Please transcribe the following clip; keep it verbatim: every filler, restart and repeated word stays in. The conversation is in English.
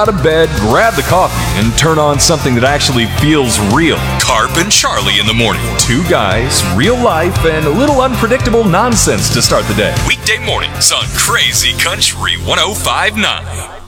out of bed, grab the coffee, and turn on something that actually feels real. Carp and Charlie in the morning. Two guys, real life, and a little unpredictable nonsense to start the day. Weekday mornings on Crazy Country one oh five point nine.